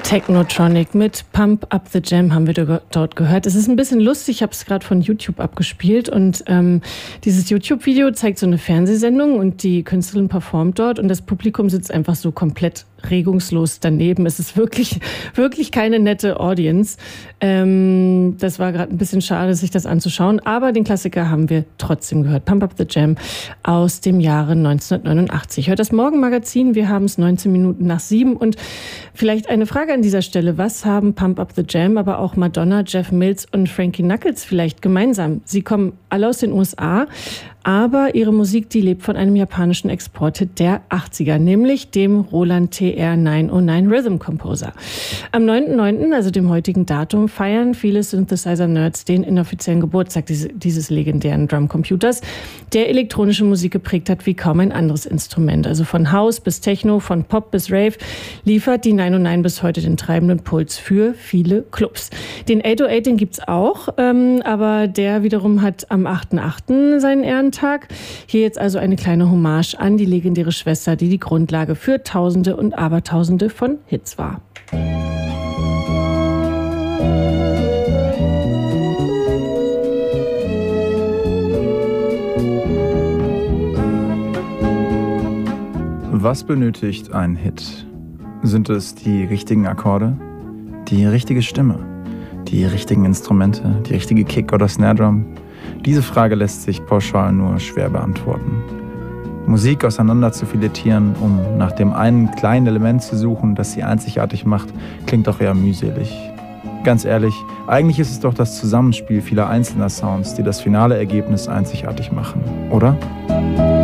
Technotronic mit Pump Up the Jam haben wir dort gehört. Es ist ein bisschen lustig, ich habe es gerade von YouTube abgespielt und dieses YouTube-Video zeigt so eine Fernsehsendung und die Künstlerin performt dort und das Publikum sitzt einfach so komplett regungslos daneben. Es ist wirklich, wirklich keine nette Audience. Das war gerade ein bisschen schade, sich das anzuschauen, aber den Klassiker haben wir trotzdem gehört. Pump Up the Jam aus dem Jahre 1989. Hört das Morgenmagazin, wir haben es 19 Minuten nach 7 und vielleicht eine Frage an dieser Stelle. Was haben Pump Up the Jam, aber auch Madonna, Jeff Mills und Frankie Knuckles vielleicht gemeinsam? Sie kommen alle aus den USA, aber ihre Musik, die lebt von einem japanischen Exporthit der 80er, nämlich dem Roland TR-909 Rhythm Composer. Am 9.9., also dem heutigen Datum, feiern viele Synthesizer-Nerds den inoffiziellen Geburtstag dieses legendären Drumcomputers, der elektronische Musik geprägt hat wie kaum ein anderes Instrument. Also von House bis Techno, von Pop bis Rave liefert die 909 bis heute den treibenden Puls für viele Clubs. Den 808, den gibt's auch, aber der wiederum hat am 8.8. seinen Ehrentag. Hier jetzt also eine kleine Hommage an die legendäre Schwester, die die Grundlage für Tausende und Abertausende von Hits war. Was benötigt ein Hit? Sind es die richtigen Akkorde, die richtige Stimme, die richtigen Instrumente, die richtige Kick- oder Snare-Drum? Diese Frage lässt sich pauschal nur schwer beantworten. Musik auseinander zu filetieren, um nach dem einen kleinen Element zu suchen, das sie einzigartig macht, klingt doch eher mühselig. Ganz ehrlich, eigentlich ist es doch das Zusammenspiel vieler einzelner Sounds, die das finale Ergebnis einzigartig machen, oder?